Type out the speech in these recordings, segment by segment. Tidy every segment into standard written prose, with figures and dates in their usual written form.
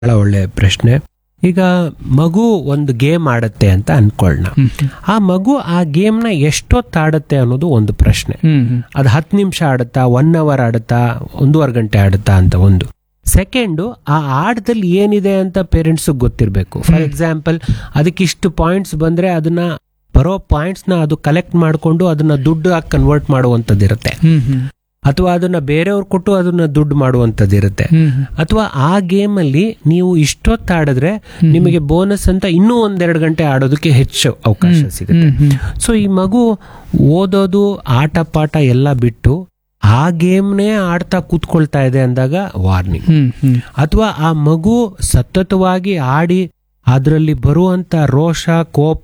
ಬಹಳ ಒಳ್ಳೆ ಪ್ರಶ್ನೆ. ಈಗ ಮಗು ಒಂದು ಗೇಮ್ ಆಡುತ್ತೆ ಅಂತ ಅನ್ಕೊಳ್ಳೋಣ. ಆ ಮಗು ಆ ಗೇಮ್ನ ಎಷ್ಟೊತ್ತಾಡುತ್ತೆ ಅನ್ನೋದು ಒಂದು ಪ್ರಶ್ನೆ. ಅದು 10 ನಿಮಿಷ ಆಡುತ್ತಾ, 1 ಅವರ್ ಆಡುತ್ತಾ, 1.5 ಗಂಟೆ ಆಡುತ್ತಾ ಅಂತ ಒಂದು. ಸೆಕೆಂಡು, ಆ ಆಟದಲ್ಲಿ ಏನಿದೆ ಅಂತ ಪೇರೆಂಟ್ಸ್ ಗೊತ್ತಿರಬೇಕು. ಫಾರ್ ಎಕ್ಸಾಂಪಲ್, ಅದಕ್ಕಿಷ್ಟು ಪಾಯಿಂಟ್ಸ್ ಬಂದ್ರೆ ಅದನ್ನ ಬರೋ ಪಾಯಿಂಟ್ಸ್ ನ ಅದು ಕಲೆಕ್ಟ್ ಮಾಡಿಕೊಂಡು ಅದನ್ನ ದುಡ್ಡು ಆಗಿ ಕನ್ವರ್ಟ್ ಮಾಡುವಂತದ್ದಿರುತ್ತೆ, ಅಥವಾ ಅದನ್ನ ಬೇರೆಯವ್ರು ಕೊಟ್ಟು ಅದನ್ನ ದುಡ್ಡು ಮಾಡುವಂತದ್ದಿರುತ್ತೆ. ಅಥವಾ ಆ ಗೇಮ್ ಅಲ್ಲಿ ನೀವು ಇಷ್ಟೊತ್ತಾಡಿದ್ರೆ ನಿಮಗೆ ಬೋನಸ್ ಅಂತ ಇನ್ನೂ 1-2 ಗಂಟೆ ಆಡೋದಕ್ಕೆ ಹೆಚ್ಚು ಅವಕಾಶ ಸಿಗುತ್ತೆ. ಸೊ ಈ ಮಗು ಓದೋದು, ಆಟ ಪಾಠ ಎಲ್ಲ ಬಿಟ್ಟು ಆ ಗೇಮ್ನೇ ಆಡ್ತಾ ಕೂತ್ಕೊಳ್ತಾ ಇದೆ ಅಂದಾಗ ವಾರ್ನಿಂಗ್. ಅಥವಾ ಆ ಮಗು ಸತತವಾಗಿ ಆಡಿ ಅದರಲ್ಲಿ ಬರುವಂತ ರೋಷ, ಕೋಪ,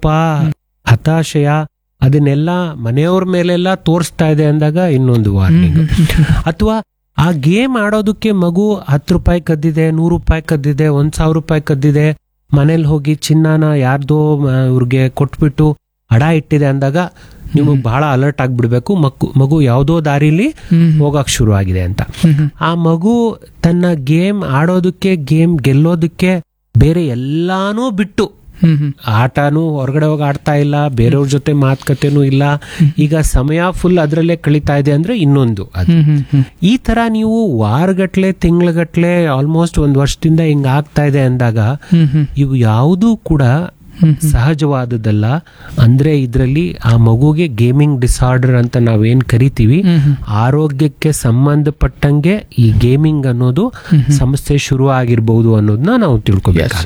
ಹತಾಶಯ ಅದನ್ನೆಲ್ಲ ಮನೆಯವ್ರ ಮೇಲೆಲ್ಲ ತೋರಿಸ್ತಾ ಇದೆ ಅಂದಾಗ ಇನ್ನೊಂದು ವಾರ್ನಿಂಗ್. ಅಥವಾ ಆ ಗೇಮ್ ಆಡೋದಕ್ಕೆ ಮಗು 10 ರೂಪಾಯಿ ಕದ್ದಿದೆ, 100 ರೂಪಾಯಿ ಕದ್ದಿದೆ, 1,000 ರೂಪಾಯಿ ಕದ್ದಿದೆ, ಮನೇಲಿ ಹೋಗಿ ಚಿನ್ನಾನ ಯಾರ್ದೋ ಇವ್ರಿಗೆ ಕೊಟ್ಬಿಟ್ಟು ಅಡ ಇಟ್ಟಿದೆ ಅಂದಾಗ ನಿಮಗೆ ಬಹಳ ಅಲರ್ಟ್ ಆಗ್ಬಿಡ್ಬೇಕು. ಮಗು ಯಾವುದೋ ದಾರಿಲಿ ಹೋಗಕ್ ಶುರು ಆಗಿದೆ ಅಂತ. ಆ ಮಗು ತನ್ನ ಗೇಮ್ ಆಡೋದಕ್ಕೆ, ಗೇಮ್ ಗೆಲ್ಲೋದಕ್ಕೆ ಬೇರೆ ಎಲ್ಲಾನು ಬಿಟ್ಟು, ಆಟನೂ ಹೊರಗಡೆ ಹೋಗಿ ಆಡ್ತಾ ಇಲ್ಲ, ಬೇರೆಯವ್ರ ಜೊತೆ ಮಾತುಕತೆನೂ ಇಲ್ಲ, ಈಗ ಸಮಯ ಫುಲ್ ಅದರಲ್ಲೇ ಕಳೀತಾ ಇದೆ ಅಂದ್ರೆ ಇನ್ನೊಂದು ಅದು. ಈ ತರ ನೀವು ವಾರಗಟ್ಲೆ, ತಿಂಗಳಗಟ್ಲೆ, ಆಲ್ಮೋಸ್ಟ್ 1 ವರ್ಷದಿಂದ ಹಿಂಗ ಆಗ್ತಾ ಇದೆ ಅಂದಾಗ ಇವು ಯಾವುದೂ ಕೂಡ ಸಹಜವಾದದ್ದಲ್ಲ. ಅಂದ್ರೆ ಇದರಲ್ಲಿ ಆ ಮಗುಗೆ ಗೇಮಿಂಗ್ ಡಿಸಾರ್ಡರ್ ಅಂತ ನಾವೇನ್ ಕರಿತೀವಿ, ಆರೋಗ್ಯಕ್ಕೆ ಸಂಬಂಧಪಟ್ಟಂಗೆ ಈ ಗೇಮಿಂಗ್ ಅನ್ನೋದು ಸಮಸ್ಯೆ ಶುರು ಆಗಿರ್ಬಹುದು ಅನ್ನೋದನ್ನ ನಾವು ತಿಳ್ಕೊಬೇಕು.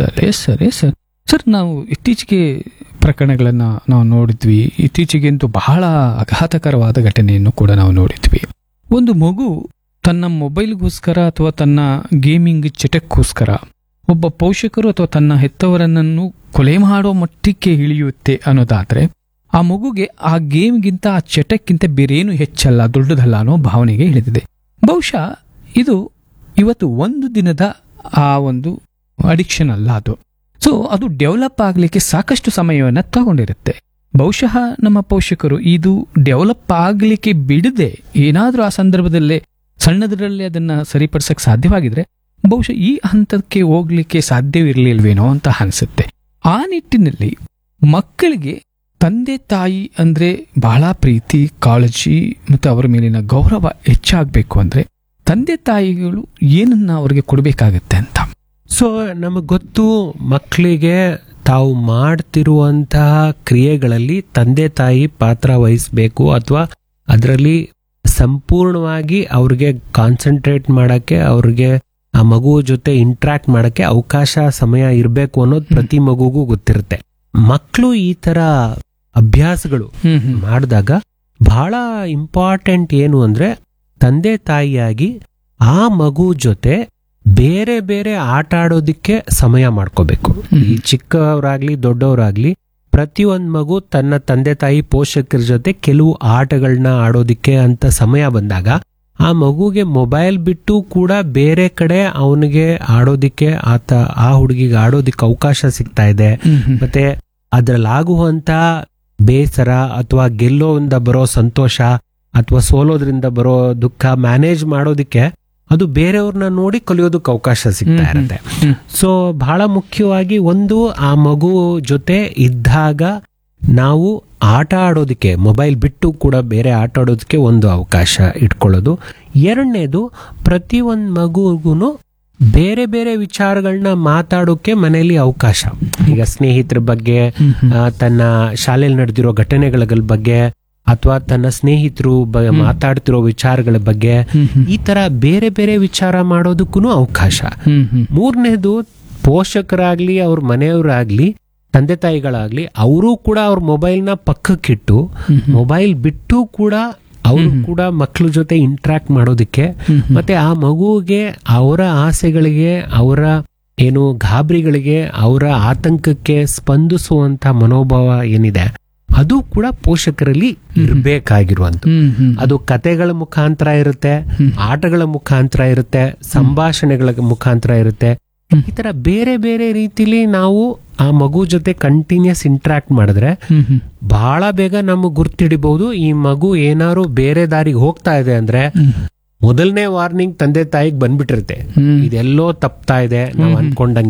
ಸರ್, ನಾವು ಇತ್ತೀಚೆಗೆ ಪ್ರಕರಣಗಳನ್ನ ನಾವು ನೋಡಿದ್ವಿ. ಇತ್ತೀಚೆಗಂತೂ ಬಹಳ ಆಘಾತಕರವಾದ ಘಟನೆಯನ್ನು ಕೂಡ ನಾವು ನೋಡಿದ್ವಿ. ಒಂದು ಮಗು ತನ್ನ ಮೊಬೈಲ್ಗೋಸ್ಕರ ಅಥವಾ ತನ್ನ ಗೇಮಿಂಗ್ ಚಟಕ್ಕೋಸ್ಕರ ಒಬ್ಬ ಪೋಷಕರು ಅಥವಾ ತನ್ನ ಹೆತ್ತವರನ್ನು ಕೊಲೆ ಮಾಡೋ ಮಟ್ಟಕ್ಕೆ ಇಳಿಯುತ್ತೆ ಅನ್ನೋದಾದ್ರೆ, ಆ ಮಗುಗೆ ಆ ಗೇಮ್ಗಿಂತ, ಆ ಚಟಕ್ಕಿಂತ ಬೇರೇನು ಹೆಚ್ಚಲ್ಲ, ದೊಡ್ಡದಲ್ಲ ಅನ್ನೋ ಭಾವನೆಗೆ ಇಳಿದಿದೆ. ಬಹುಶಃ ಇದು ಇವತ್ತು ಒಂದು ದಿನದ ಆ ಒಂದು ಅಡಿಕ್ಷನ್ ಅಲ್ಲ ಅದು. ಸೊ ಅದು ಡೆವಲಪ್ ಆಗಲಿಕ್ಕೆ ಸಾಕಷ್ಟು ಸಮಯವನ್ನು ತಗೊಂಡಿರುತ್ತೆ. ಬಹುಶಃ ನಮ್ಮ ಪೋಷಕರು ಇದು ಡೆವಲಪ್ ಆಗಲಿಕ್ಕೆ ಬಿಡದೆ ಏನಾದರೂ ಆ ಸಂದರ್ಭದಲ್ಲೇ ಸಣ್ಣದರಲ್ಲೇ ಅದನ್ನ ಸರಿಪಡಿಸಕ್ಕೆ ಸಾಧ್ಯವಾಗಿದ್ರೆ ಬಹುಶಃ ಈ ಹಂತಕ್ಕೆ ಹೋಗ್ಲಿಕ್ಕೆ ಸಾಧ್ಯವಿರಲಿಲ್ವೇನೋ ಅಂತ ಅನಿಸುತ್ತೆ. ಆ ನಿಟ್ಟಿನಲ್ಲಿ ಮಕ್ಕಳಿಗೆ ತಂದೆ ತಾಯಿ ಅಂದ್ರೆ ಬಹಳ ಪ್ರೀತಿ, ಕಾಳಜಿ ಮತ್ತು ಅವರ ಮೇಲಿನ ಗೌರವ ಹೆಚ್ಚಾಗಬೇಕು ಅಂದ್ರೆ ತಂದೆ ತಾಯಿಗಳು ಏನನ್ನ ಅವ್ರಿಗೆ ಕೊಡಬೇಕಾಗತ್ತೆ ಅಂತ. ಸೊ ನಮಗ್ ಗೊತ್ತು, ಮಕ್ಕಳಿಗೆ ತಾವು ಮಾಡ್ತಿರುವಂತಹ ಕ್ರಿಯೆಗಳಲ್ಲಿ ತಂದೆ ತಾಯಿ ಪಾತ್ರ ವಹಿಸ್ಬೇಕು, ಅಥವಾ ಅದರಲ್ಲಿ ಸಂಪೂರ್ಣವಾಗಿ ಅವ್ರಿಗೆ ಕಾನ್ಸಂಟ್ರೇಟ್ ಮಾಡಕ್ಕೆ, ಅವ್ರಿಗೆ ಆ ಮಗು ಜೊತೆ ಇಂಟ್ರಾಕ್ಟ್ ಮಾಡಕ್ಕೆ ಅವಕಾಶ, ಸಮಯ ಇರಬೇಕು ಅನ್ನೋದು ಪ್ರತಿ ಮಗುಗೂ ಗೊತ್ತಿರುತ್ತೆ. ಮಕ್ಕಳು ಈ ತರ ಅಭ್ಯಾಸಗಳು ಮಾಡಿದಾಗ ಬಹಳ ಇಂಪಾರ್ಟೆಂಟ್ ಏನು ಅಂದ್ರೆ, ತಂದೆ ತಾಯಿಯಾಗಿ ಆ ಮಗು ಜೊತೆ ಬೇರೆ ಬೇರೆ ಆಟ ಆಡೋದಿಕ್ಕೆ ಸಮಯ ಮಾಡ್ಕೋಬೇಕು. ಈ ಚಿಕ್ಕವರಾಗ್ಲಿ ದೊಡ್ಡವರಾಗ್ಲಿ ಪ್ರತಿಯೊಂದ್ ಮಗು ತನ್ನ ತಂದೆ ತಾಯಿ ಪೋಷಕರ ಜೊತೆ ಕೆಲವು ಆಟಗಳನ್ನ ಆಡೋದಿಕ್ಕೆ ಅಂತ ಸಮಯ ಬಂದಾಗ ಆ ಮಗುಗೆ ಮೊಬೈಲ್ ಬಿಟ್ಟು ಕೂಡ ಬೇರೆ ಕಡೆ ಅವನಿಗೆ ಆಡೋದಿಕ್ಕೆ, ಆ ಹುಡುಗಿಗೆ ಆಡೋದಿಕ್ಕೆ ಅವಕಾಶ ಸಿಗ್ತಾ ಇದೆ. ಮತ್ತೆ ಅದ್ರಲ್ಲಾಗುವಂತ ಬೇಸರ ಅಥವಾ ಗೆಲ್ಲೋದ್ರಿಂದ ಬರೋ ಸಂತೋಷ ಅಥವಾ ಸೋಲೋದ್ರಿಂದ ಬರೋ ದುಃಖ ಮ್ಯಾನೇಜ್ ಮಾಡೋದಿಕ್ಕೆ ಅದು ಬೇರೆಯವ್ರನ್ನ ನೋಡಿ ಕಲಿಯೋದಕ್ಕೆ ಅವಕಾಶ ಸಿಗ್ತಾ ಇರುತ್ತೆ. ಸೊ ಬಹಳ ಮುಖ್ಯವಾಗಿ ಒಂದು, ಆ ಮಗು ಜೊತೆ ಇದ್ದಾಗ ನಾವು ಆಟ ಆಡೋದಕ್ಕೆ, ಮೊಬೈಲ್ ಬಿಟ್ಟು ಕೂಡ ಬೇರೆ ಆಟ ಆಡೋದಕ್ಕೆ ಒಂದು ಅವಕಾಶ ಇಟ್ಕೊಳ್ಳೋದು. ಎರಡನೇದು, ಪ್ರತಿಯೊಂದು ಮಗುಗೂ ಬೇರೆ ಬೇರೆ ವಿಚಾರಗಳನ್ನ ಮಾತಾಡೋಕೆ ಮನೆಯಲ್ಲಿ ಅವಕಾಶ. ಈಗ ಸ್ನೇಹಿತರ ಬಗ್ಗೆ, ತನ್ನ ಶಾಲೆಯಲ್ಲಿ ನಡೆದಿರೋ ಘಟನೆಗಳ ಬಗ್ಗೆ, ಅಥವಾ ತನ್ನ ಸ್ನೇಹಿತರು ಮಾತಾಡ್ತಿರೋ ವಿಚಾರಗಳ ಬಗ್ಗೆ, ಈ ತರ ಬೇರೆ ಬೇರೆ ವಿಚಾರ ಮಾಡೋದಕ್ಕೂ ಅವಕಾಶ. ಮೂರನೇದು, ಪೋಷಕರಾಗ್ಲಿ ಅವ್ರ ಮನೆಯವರಾಗ್ಲಿ ತಂದೆ ತಾಯಿಗಳಾಗ್ಲಿ ಅವರು ಕೂಡ ಅವ್ರ ಮೊಬೈಲ್ನ ಪಕ್ಕಕ್ಕಿಟ್ಟು ಮೊಬೈಲ್ ಬಿಟ್ಟು ಕೂಡ ಅವರು ಕೂಡ ಮಕ್ಕಳ ಜೊತೆ ಇಂಟ್ರಾಕ್ಟ್ ಮಾಡೋದಕ್ಕೆ, ಮತ್ತೆ ಆ ಮಗುವಿಗೆ ಅವರ ಆಸೆಗಳಿಗೆ, ಅವರ ಏನು ಗಾಬರಿಗಳಿಗೆ, ಅವರ ಆತಂಕಕ್ಕೆ ಸ್ಪಂದಿಸುವಂತ ಮನೋಭಾವ ಏನಿದೆ ಅದು ಕೂಡ ಪೋಷಕರಲ್ಲಿ ಇರಬೇಕಾಗಿರುವಂತ. ಅದು ಕತೆಗಳ ಮುಖಾಂತರ ಇರುತ್ತೆ, ಆಟಗಳ ಮುಖಾಂತರ ಇರುತ್ತೆ, ಸಂಭಾಷಣೆಗಳ ಮುಖಾಂತರ ಇರುತ್ತೆ. ಈ ತರ ಬೇರೆ ಬೇರೆ ರೀತಿಲಿ ನಾವು ಆ ಮಗು ಜೊತೆ ಕಂಟಿನ್ಯೂಸ್ ಇಂಟ್ರಾಕ್ಟ್ ಮಾಡಿದ್ರೆ ಬಹಳ ಬೇಗ ನಮಗೆ ಗುರ್ತಿಡಿಬಹುದು ಈ ಮಗು ಏನಾದ್ರು ಬೇರೆ ದಾರಿಗೆ ಹೋಗ್ತಾ ಇದೆ ಅಂದ್ರೆ ಮೊದಲನೇ ವಾರ್ನಿಂಗ್ ತಂದೆ ತಾಯಿಗೆ ಬಂದ್ಬಿಟ್ಟಿರುತ್ತೆ, ಇದೆಲ್ಲೋ ತಪ್ತಾ ಇದೆ ನಾವು ಅನ್ಕೊಂಡಂಗೆ